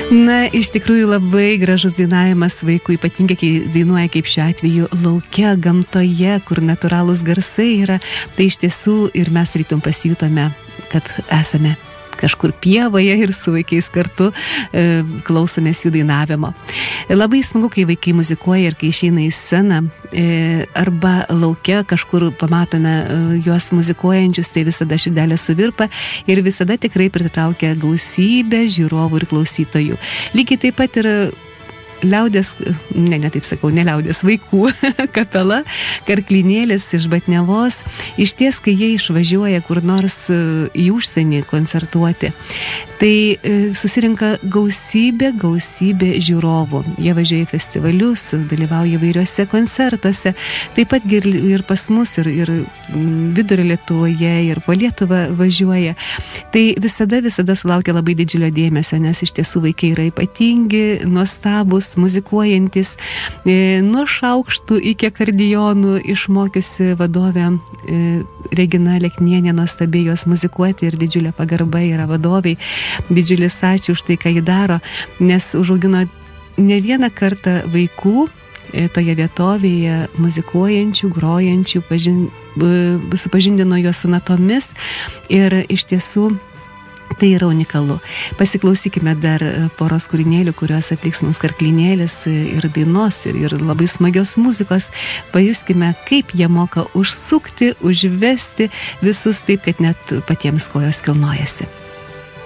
Na, iš tikrųjų labai gražus dainavimas vaikų, ypatingai kai dainuoja kaip šiuo atveju lauke, gamtoje, kur natūralūs garsai yra. Tai iš tiesų ir mes rytum pasijutome, kad esame kažkur pievoje ir su vaikais kartu klausomės jų dainavimo. Labai smagu, kai vaikai muzikuoja ir kai išeina į sceną arba lauke kažkur pamatome juos muzikuojančius, tai visada širdelė suvirpa ir visada tikrai pritraukia gausybę žiūrovų ir klausytojų. Lygiai taip pat ir liaudės, ne taip sakau, ne liaudės, vaikų kapela, Karklinėlis iš Batniavos. Iš ties, kai jie išvažiuoja kur nors į užsienį koncertuoti, tai susirinka gausybė žiūrovų. Jie važiuoja į festivalius, dalyvauja įvairiuose koncertuose, taip pat ir pas mus, ir Vidurio Lietuvoje, ir po Lietuvą važiuoja. Tai visada sulaukia labai didžiulio dėmesio, nes iš tiesų vaikai yra ypatingi, nuostabus, muzikuojantis, nuo šaukštų iki akordeonų išmokiusi vadovė Regina Leknienė nuostabiai juos muzikuoti ir didžiulė pagarba yra vadoviai. Didžiulis ačiū už tai, ką jį daro, nes užaugino ne vieną kartą vaikų toje vietovėje muzikuojančių, grojančių, supažindino juos su natomis ir iš tiesų tai yra unikalu. Pasiklausykime dar poros kūrinėlių, kuriuos atliks mums Karklinėlis ir dainos, ir labai smagios muzikos. Pajuskime, kaip jie moka užsukti, užvesti visus taip, kad net patiems kojos kilnojasi.